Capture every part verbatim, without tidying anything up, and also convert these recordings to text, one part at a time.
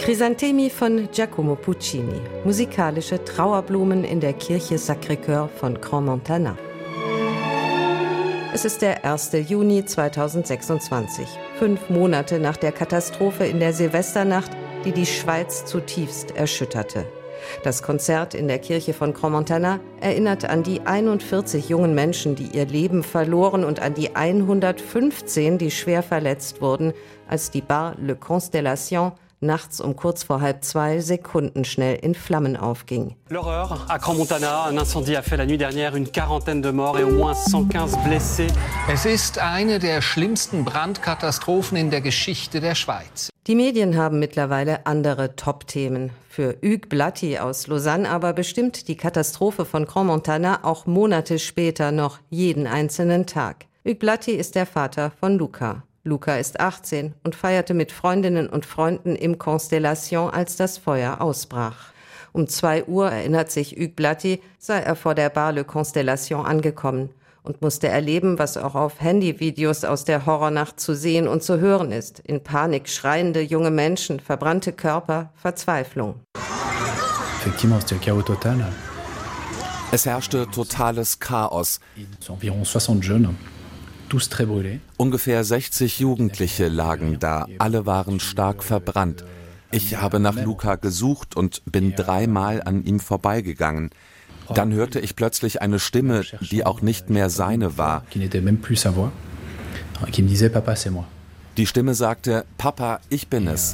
Crisantemi von Giacomo Puccini, musikalische Trauerblumen in der Kirche Sacré-Cœur von Crans-Montana. Es ist der erste Juni zweitausendsechsundzwanzig, fünf Monate nach der Katastrophe in der Silvesternacht, die die Schweiz zutiefst erschütterte. Das Konzert in der Kirche von Crans-Montana erinnert an die einundvierzig jungen Menschen, die ihr Leben verloren, und an die hundertfünfzehn, die schwer verletzt wurden, als die Bar Le Constellation nachts um kurz vor halb zwei sekundenschnell in Flammen aufging. L'horreur à Crans-Montana. Un incendie a fait la nuit dernière une quarantaine de morts et au moins cent quinze blessés. Es ist eine der schlimmsten Brandkatastrophen in der Geschichte der Schweiz. Die Medien haben mittlerweile andere Top-Themen. Für Hugues Blaty aus Lausanne aber bestimmt die Katastrophe von Crans-Montana auch Monate später noch jeden einzelnen Tag. Hugues Blaty ist der Vater von Luca. Luca ist achtzehn und feierte mit Freundinnen und Freunden im Constellation, als das Feuer ausbrach. Um zwei Uhr, erinnert sich Hugues Blaty, sei er vor der Bar Le Constellation angekommen und musste erleben, was auch auf Handyvideos aus der Horrornacht zu sehen und zu hören ist. In Panik schreiende junge Menschen, verbrannte Körper, Verzweiflung. Es herrschte totales Chaos. Ungefähr sechzig Jugendliche lagen da, alle waren stark verbrannt. Ich habe nach Luca gesucht und bin dreimal an ihm vorbeigegangen. Dann hörte ich plötzlich eine Stimme, die auch nicht mehr seine war. Die Stimme sagte, Papa, ich bin es.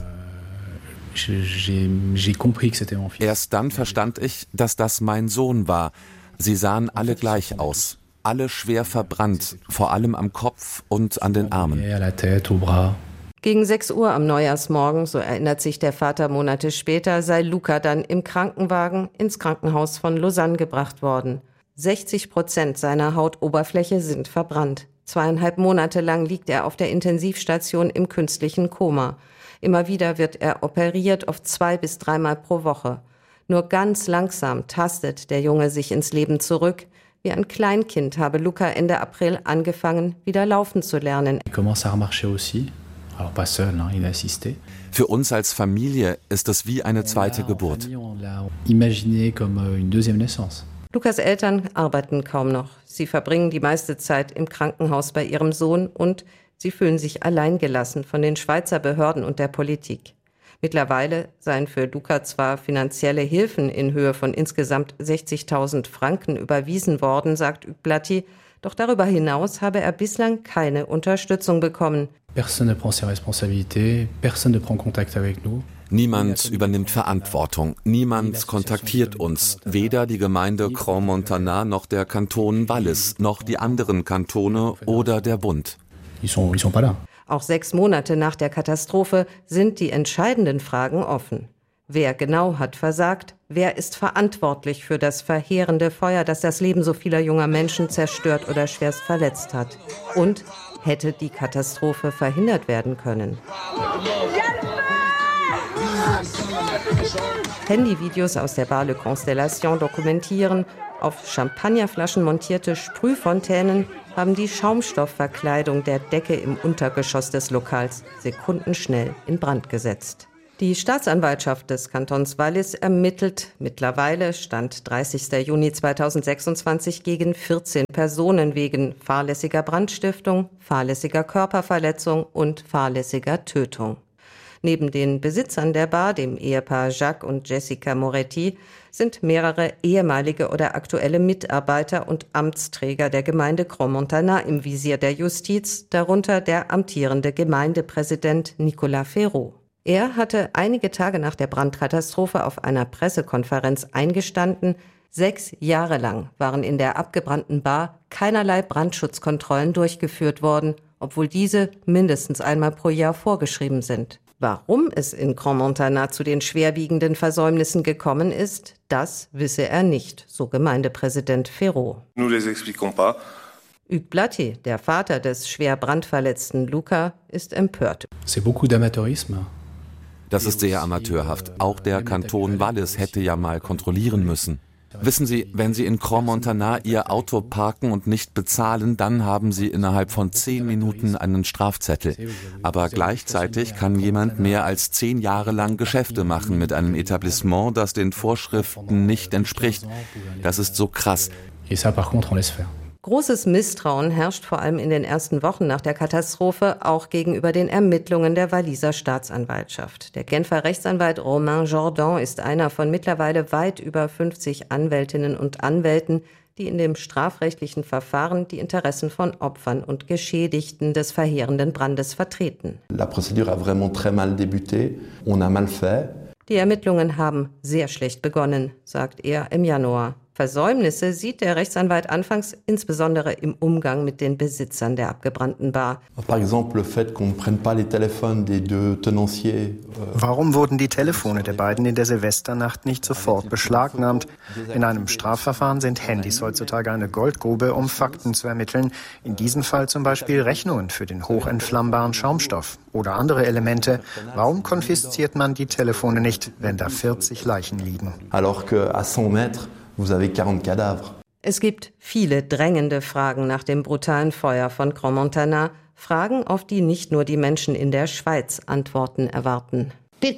Erst dann verstand ich, dass das mein Sohn war. Sie sahen alle gleich aus. Alle schwer verbrannt, vor allem am Kopf und an den Armen. Gegen sechs Uhr am Neujahrsmorgen, so erinnert sich der Vater Monate später, sei Luca dann im Krankenwagen ins Krankenhaus von Lausanne gebracht worden. sechzig Prozent seiner Hautoberfläche sind verbrannt. Zweieinhalb Monate lang liegt er auf der Intensivstation im künstlichen Koma. Immer wieder wird er operiert, oft zwei bis dreimal pro Woche. Nur ganz langsam tastet der Junge sich ins Leben zurück. Wie ein Kleinkind habe Luca Ende April angefangen, wieder laufen zu lernen. Für uns als Familie ist es wie eine zweite Geburt. Lukas Eltern arbeiten kaum noch. Sie verbringen die meiste Zeit im Krankenhaus bei ihrem Sohn und sie fühlen sich alleingelassen von den Schweizer Behörden und der Politik. Mittlerweile seien für Luca zwar finanzielle Hilfen in Höhe von insgesamt sechzigtausend Franken überwiesen worden, sagt Hugues Blaty, doch darüber hinaus habe er bislang keine Unterstützung bekommen. Niemand übernimmt Verantwortung, niemand kontaktiert uns, weder die Gemeinde Crans-Montana noch der Kanton Wallis, noch die anderen Kantone oder der Bund. Auch sechs Monate nach der Katastrophe sind die entscheidenden Fragen offen. Wer genau hat versagt? Wer ist verantwortlich für das verheerende Feuer, das das Leben so vieler junger Menschen zerstört oder schwerst verletzt hat? Und hätte die Katastrophe verhindert werden können? Handyvideos aus der Bar Le Constellation dokumentieren, auf Champagnerflaschen montierte Sprühfontänen haben die Schaumstoffverkleidung der Decke im Untergeschoss des Lokals sekundenschnell in Brand gesetzt. Die Staatsanwaltschaft des Kantons Wallis ermittelt mittlerweile, Stand dreißigster Juni zweitausendsechsundzwanzig, gegen vierzehn Personen wegen fahrlässiger Brandstiftung, fahrlässiger Körperverletzung und fahrlässiger Tötung. Neben den Besitzern der Bar, dem Ehepaar Jacques und Jessica Moretti, sind mehrere ehemalige oder aktuelle Mitarbeiter und Amtsträger der Gemeinde Crans-Montana im Visier der Justiz, darunter der amtierende Gemeindepräsident Nicolas Ferraud. Er hatte einige Tage nach der Brandkatastrophe auf einer Pressekonferenz eingestanden, sechs Jahre lang waren in der abgebrannten Bar keinerlei Brandschutzkontrollen durchgeführt worden, obwohl diese mindestens einmal pro Jahr vorgeschrieben sind. Warum es in Crans-Montana zu den schwerwiegenden Versäumnissen gekommen ist, das wisse er nicht, so Gemeindepräsident Ferraud. Nous les expliquons pas. Hugues Blaty, der Vater des schwer brandverletzten Luca, ist empört. C'est beaucoup d'amateurisme. Das ist sehr amateurhaft. Auch der Kanton Wallis hätte ja mal kontrollieren müssen. Wissen Sie, wenn Sie in Crans-Montana Ihr Auto parken und nicht bezahlen, dann haben Sie innerhalb von zehn Minuten einen Strafzettel. Aber gleichzeitig kann jemand mehr als zehn Jahre lang Geschäfte machen mit einem Etablissement, das den Vorschriften nicht entspricht. Das ist so krass. Großes Misstrauen herrscht vor allem in den ersten Wochen nach der Katastrophe auch gegenüber den Ermittlungen der Walliser Staatsanwaltschaft. Der Genfer Rechtsanwalt Romain Jordan ist einer von mittlerweile weit über fünfzig Anwältinnen und Anwälten, die in dem strafrechtlichen Verfahren die Interessen von Opfern und Geschädigten des verheerenden Brandes vertreten. La procédure a vraiment très mal débuté. On a mal fait. Die Ermittlungen haben sehr schlecht begonnen, sagt er im Januar. Versäumnisse sieht der Rechtsanwalt anfangs insbesondere im Umgang mit den Besitzern der abgebrannten Bar. Warum wurden die Telefone der beiden in der Silvesternacht nicht sofort beschlagnahmt? In einem Strafverfahren sind Handys heutzutage eine Goldgrube, um Fakten zu ermitteln. In diesem Fall zum Beispiel Rechnungen für den hochentflammbaren Schaumstoff oder andere Elemente. Warum konfisziert man die Telefone nicht, wenn da vierzig Leichen liegen? Alors que à cent mètres, vous avez quarante cadavres. Es gibt viele drängende Fragen nach dem brutalen Feuer von Crans-Montana. Fragen, auf die nicht nur die Menschen in der Schweiz Antworten erwarten.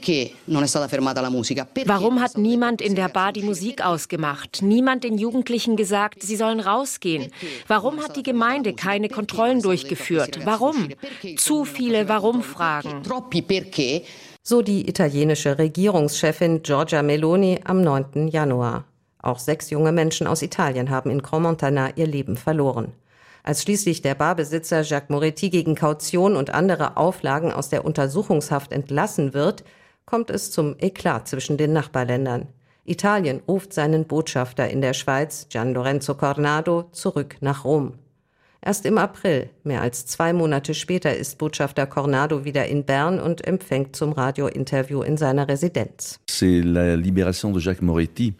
Warum hat niemand in der Bar die Musik ausgemacht? Niemand den Jugendlichen gesagt, sie sollen rausgehen? Warum hat die Gemeinde keine Kontrollen durchgeführt? Warum? Zu viele Warum-Fragen. So die italienische Regierungschefin Giorgia Meloni am neunten Januar. Auch sechs junge Menschen aus Italien haben in Crans-Montana ihr Leben verloren. Als schließlich der Barbesitzer Jacques Moretti gegen Kaution und andere Auflagen aus der Untersuchungshaft entlassen wird, kommt es zum Eklat zwischen den Nachbarländern. Italien ruft seinen Botschafter in der Schweiz, Gian Lorenzo Cornado, zurück nach Rom. Erst im April, mehr als zwei Monate später, ist Botschafter Cornado wieder in Bern und empfängt zum Radiointerview in seiner Residenz. C'est la libération de Jacques Moretti.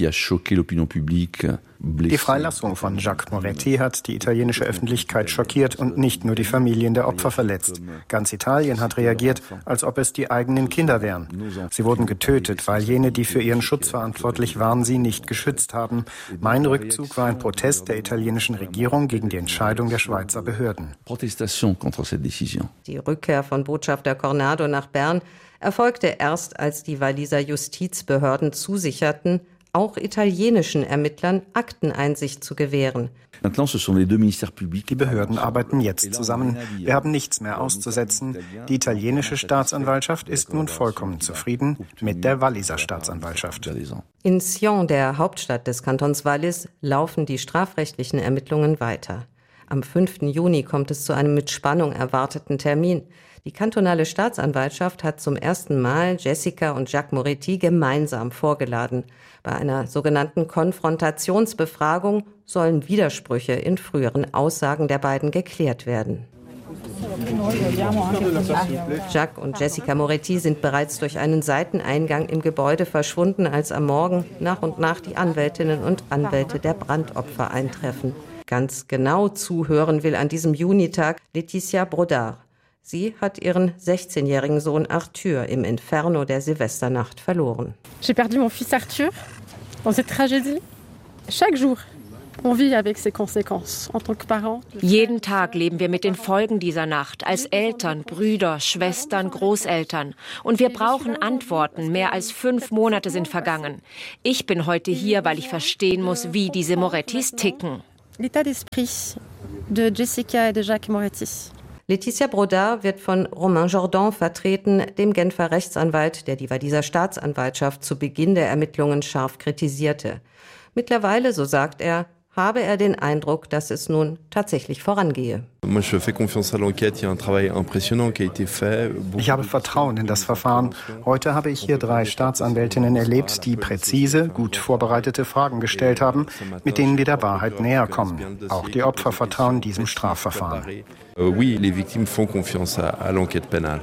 Die Freilassung von Jacques Moretti hat die italienische Öffentlichkeit schockiert und nicht nur die Familien der Opfer verletzt. Ganz Italien hat reagiert, als ob es die eigenen Kinder wären. Sie wurden getötet, weil jene, die für ihren Schutz verantwortlich waren, sie nicht geschützt haben. Mein Rückzug war ein Protest der italienischen Regierung gegen die Entscheidung der Schweizer Behörden. Die Rückkehr von Botschafter Cornado nach Bern erfolgte erst, als die Walliser Justizbehörden zusicherten, auch italienischen Ermittlern Akteneinsicht zu gewähren. Die Behörden arbeiten jetzt zusammen. Wir haben nichts mehr auszusetzen. Die italienische Staatsanwaltschaft ist nun vollkommen zufrieden mit der Walliser Staatsanwaltschaft. In Sion, der Hauptstadt des Kantons Wallis, laufen die strafrechtlichen Ermittlungen weiter. Am fünften Juni kommt es zu einem mit Spannung erwarteten Termin. Die kantonale Staatsanwaltschaft hat zum ersten Mal Jessica und Jacques Moretti gemeinsam vorgeladen. Bei einer sogenannten Konfrontationsbefragung sollen Widersprüche in früheren Aussagen der beiden geklärt werden. Jacques und Jessica Moretti sind bereits durch einen Seiteneingang im Gebäude verschwunden, als am Morgen nach und nach die Anwältinnen und Anwälte der Brandopfer eintreffen. Ganz genau zuhören will an diesem Junitag Laetitia Brodard. Sie hat ihren sechzehnjährigen Sohn Arthur im Inferno der Silvesternacht verloren. J'ai perdu mon fils Arthur dans cette tragédie. Chaque jour, on vit avec ses conséquences en tant que parents. Jeden Tag leben wir mit den Folgen dieser Nacht, als Eltern, Brüder, Schwestern, Großeltern. Und wir brauchen Antworten. Mehr als fünf Monate sind vergangen. Ich bin heute hier, weil ich verstehen muss, wie diese Morettis ticken. L'état d'esprit de Jessica et de Jacques Moretti. Laetitia Brodard wird von Romain Jordan vertreten, dem Genfer Rechtsanwalt, der die Walliser Staatsanwaltschaft zu Beginn der Ermittlungen scharf kritisierte. Mittlerweile, so sagt er, habe er den Eindruck, dass es nun tatsächlich vorangehe. Ich habe Vertrauen in das Verfahren. Heute habe ich hier drei Staatsanwältinnen erlebt, die präzise, gut vorbereitete Fragen gestellt haben, mit denen wir der Wahrheit näher kommen. Auch die Opfer vertrauen diesem Strafverfahren. Oui, les victimes font confiance à, à l'enquête pénale.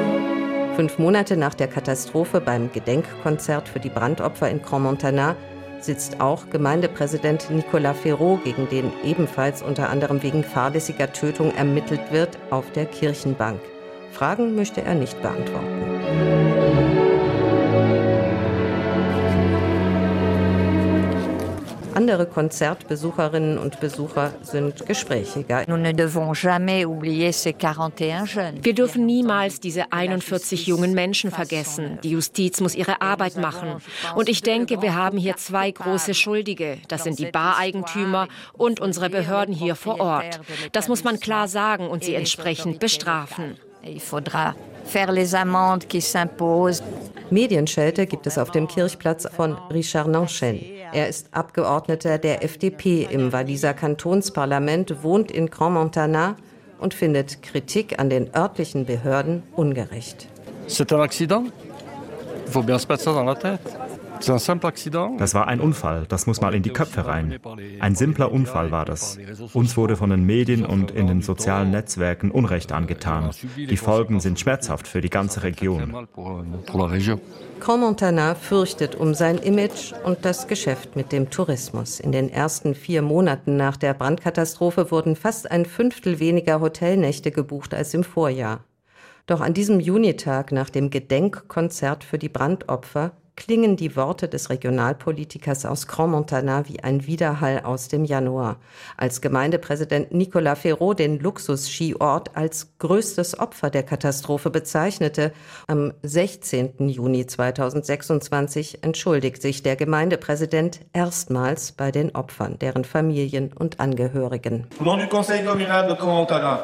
Fünf Monate nach der Katastrophe beim Gedenkkonzert für die Brandopfer in Crans-Montana sitzt auch Gemeindepräsident Nicolas Ferraud, gegen den ebenfalls unter anderem wegen fahrlässiger Tötung ermittelt wird, auf der Kirchenbank. Fragen möchte er nicht beantworten. Andere Konzertbesucherinnen und Besucher sind gesprächiger. Wir dürfen niemals diese einundvierzig jungen Menschen vergessen. Die Justiz muss ihre Arbeit machen. Und ich denke, wir haben hier zwei große Schuldige. Das sind die Bareigentümer und unsere Behörden hier vor Ort. Das muss man klar sagen und sie entsprechend bestrafen. Medienschelte gibt es auf dem Kirchplatz von Richard Nanchen. Er ist Abgeordneter der F D P im Walliser Kantonsparlament, wohnt in Grand Montana und findet Kritik an den örtlichen Behörden ungerecht. C'est un accident. Il faut bien se mettre ça dans la tête. Das war ein Unfall, das muss mal in die Köpfe rein. Ein simpler Unfall war das. Uns wurde von den Medien und in den sozialen Netzwerken Unrecht angetan. Die Folgen sind schmerzhaft für die ganze Region. Grand Montana fürchtet um sein Image und das Geschäft mit dem Tourismus. In den ersten vier Monaten nach der Brandkatastrophe wurden fast ein Fünftel weniger Hotelnächte gebucht als im Vorjahr. Doch an diesem Junitag nach dem Gedenkkonzert für die Brandopfer klingen die Worte des Regionalpolitikers aus Grand Montana wie ein Widerhall aus dem Januar, als Gemeindepräsident Nicolas Ferraud den Luxus-Skiort als größtes Opfer der Katastrophe bezeichnete. Am sechzehnten Juni zweitausendsechsundzwanzig entschuldigt sich der Gemeindepräsident erstmals bei den Opfern, deren Familien und Angehörigen. Au nom du Conseil communal de Grand Montana,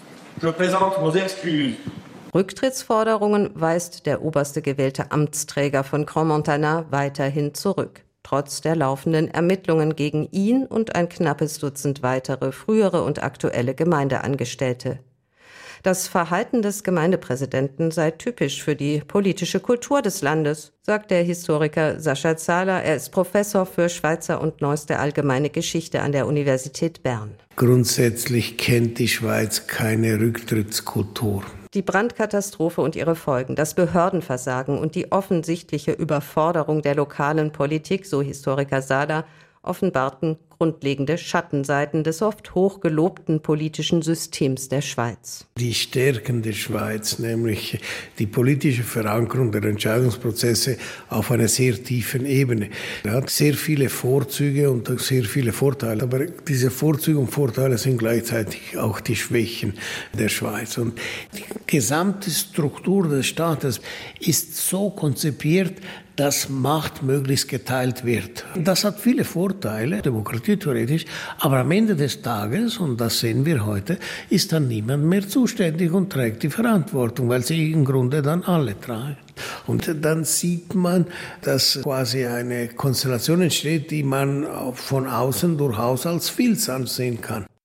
je présente nos excuses. Rücktrittsforderungen weist der oberste gewählte Amtsträger von Grand Montana weiterhin zurück, trotz der laufenden Ermittlungen gegen ihn und ein knappes Dutzend weitere frühere und aktuelle Gemeindeangestellte. Das Verhalten des Gemeindepräsidenten sei typisch für die politische Kultur des Landes, sagt der Historiker Sascha Zahler. Er ist Professor für Schweizer und neueste allgemeine Geschichte an der Universität Bern. Grundsätzlich kennt die Schweiz keine Rücktrittskultur. Die Brandkatastrophe und ihre Folgen, das Behördenversagen und die offensichtliche Überforderung der lokalen Politik, so Historiker Sada, offenbarten grundlegende Schattenseiten des oft hochgelobten politischen Systems der Schweiz. Die Stärken der Schweiz, nämlich die politische Verankerung der Entscheidungsprozesse auf einer sehr tiefen Ebene, hat sehr viele Vorzüge und sehr viele Vorteile. Aber diese Vorzüge und Vorteile sind gleichzeitig auch die Schwächen der Schweiz. Und die gesamte Struktur des Staates ist so konzipiert, dass Macht möglichst geteilt wird. Das hat viele Vorteile, demokratietheoretisch, aber am Ende des Tages, und das sehen wir heute, ist dann niemand mehr zuständig und trägt die Verantwortung, weil sie im Grunde dann alle tragen. Und dann sieht man, dass quasi eine Konstellation entsteht, die man von außen durchaus als Filz ansehen kann.